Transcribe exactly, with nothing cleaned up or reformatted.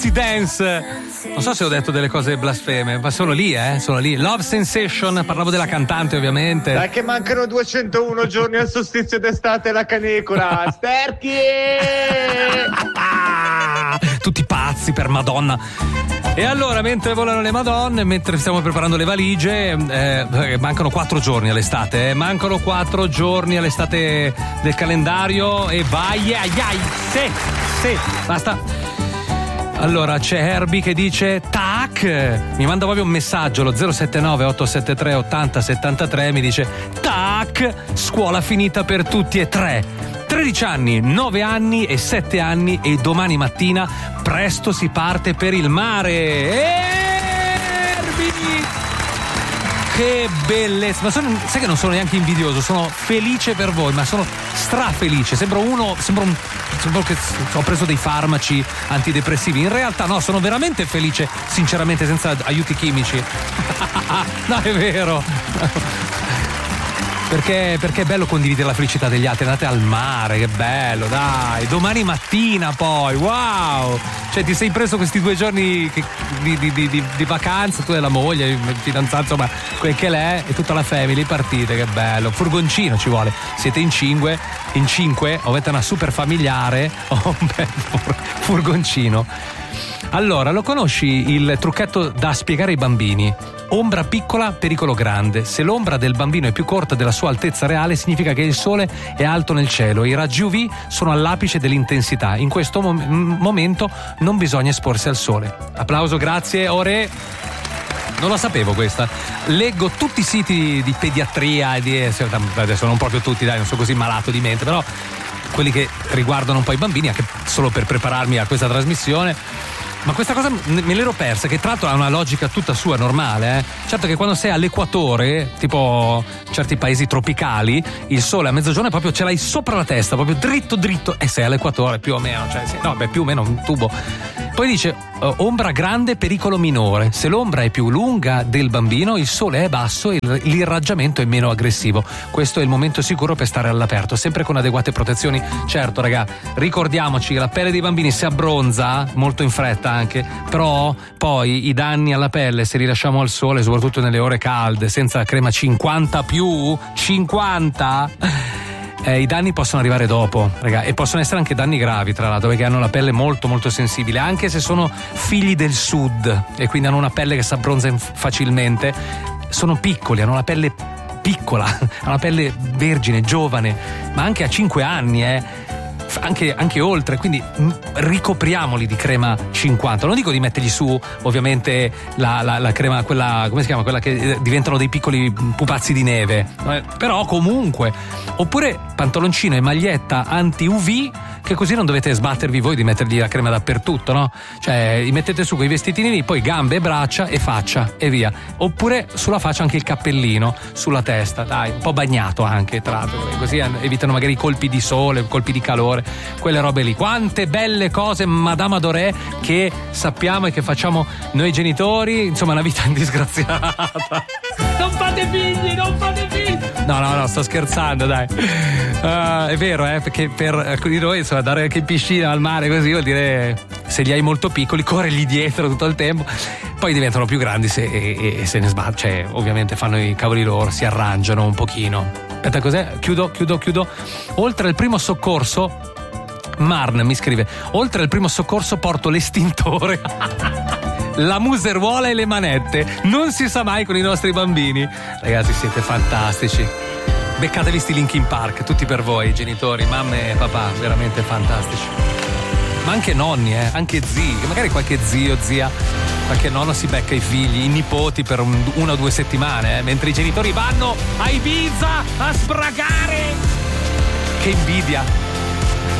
Dance. Non so se ho detto delle cose blasfeme, ma sono lì, eh, sono lì. Love Sensation, parlavo della cantante, ovviamente. Dai che mancano duecentouno giorni al solstizio d'estate e la canicola. Sterchi! Tutti pazzi per Madonna. E allora, mentre volano le Madonne, mentre stiamo preparando le valigie, eh, mancano quattro giorni all'estate, eh, mancano quattro giorni all'estate del calendario e vai, ai ai, sì, sì, basta. Allora c'è Herbie che dice tac, mi manda proprio un messaggio allo zero sette nove otto sette tre ottanta settantatré, mi dice tac, scuola finita per tutti e tre, tredici anni, nove anni e sette anni e domani mattina presto si parte per il mare. Herbie! Che bellezza, ma sono, sai che non sono neanche invidioso, sono felice per voi, ma sono strafelice, sembro uno, sembro un sembra che ho preso dei farmaci antidepressivi, in realtà no, sono veramente felice, sinceramente, senza aiuti chimici. No, è vero. Perché, perché è bello condividere la felicità degli altri, andate al mare, che bello, dai, domani mattina poi, wow, cioè ti sei preso questi due giorni di, di, di, di, di vacanza, tu e la moglie, il fidanzato, insomma, quel che l'è, e tutta la family, partite, che bello, furgoncino ci vuole, siete in cinque, in cinque, o avete una super familiare o un bel furgoncino. Allora, lo conosci il trucchetto da spiegare ai bambini? Ombra piccola, pericolo grande. Se l'ombra del bambino è più corta della sua altezza reale, significa che il sole è alto nel cielo e i raggi U V sono all'apice dell'intensità. In questo mom- momento non bisogna esporsi al sole. Applauso, grazie, ore. Non la sapevo questa. Leggo tutti i siti di pediatria e di, adesso non proprio tutti, dai, non sono così malato di mente, però quelli che riguardano un po' i bambini, anche solo per prepararmi a questa trasmissione. Ma questa cosa me l'ero persa, che tra l'altro ha una logica tutta sua, normale, eh? Certo che quando sei all'equatore, tipo certi paesi tropicali, il sole a mezzogiorno proprio ce l'hai sopra la testa, proprio dritto dritto, e sei all'equatore più o meno, cioè sì, no, beh, più o meno un tubo. Poi dice uh, ombra grande, pericolo minore. Se l'ombra è più lunga del bambino, il sole è basso e l'irraggiamento è meno aggressivo. Questo è il momento sicuro per stare all'aperto, sempre con adeguate protezioni. Certo, raga, ricordiamoci che la pelle dei bambini si abbronza molto in fretta anche, però poi i danni alla pelle, se li lasciamo al sole, soprattutto nelle ore calde, senza crema cinquanta più, cinquanta, eh, i danni possono arrivare dopo, raga, e possono essere anche danni gravi, tra l'altro, perché hanno la pelle molto molto sensibile, anche se sono figli del sud e quindi hanno una pelle che si abbronza facilmente. Sono piccoli, hanno la pelle piccola, hanno la pelle vergine, giovane, ma anche a cinque anni, eh Anche, anche oltre, quindi ricopriamoli di crema cinquanta. Non dico di mettergli su ovviamente la, la, la crema, quella, come si chiama? Quella che diventano dei piccoli pupazzi di neve, eh, però comunque, oppure pantaloncino e maglietta anti-U V, che così non dovete sbattervi voi di mettergli la crema dappertutto, no? Cioè gli mettete su quei vestitini lì, poi gambe, braccia e faccia e via. Oppure sulla faccia anche il cappellino, sulla testa, dai, un po' bagnato anche, tra l'altro, così evitano magari i colpi di sole, colpi di calore, quelle robe lì. Quante belle cose, Madame Adoré, che sappiamo e che facciamo noi genitori, insomma, una vita disgraziata. Non fate figli, non fate figli! No, no, no, sto scherzando, dai. Uh, è vero, eh, perché per alcuni di noi, insomma, andare anche in piscina, al mare, così vuol dire, se li hai molto piccoli, corrergli dietro tutto il tempo. Poi diventano più grandi se, e, e se ne sbattono, cioè, ovviamente fanno i cavoli loro, si arrangiano un pochino. Aspetta, cos'è? Chiudo, chiudo, chiudo. Oltre al primo soccorso, Marn mi scrive, oltre al primo soccorso porto l'estintore, la museruola e le manette. Non si sa mai con i nostri bambini. Ragazzi, siete fantastici. Beccatevi sti Linkin Park, tutti per voi, genitori, mamme e papà, veramente fantastici. Ma anche nonni, eh, anche zii, magari qualche zio, zia, qualche nonno si becca i figli, i nipoti per un, una o due settimane, eh, mentre i genitori vanno a Ibiza a sbragare. Che invidia.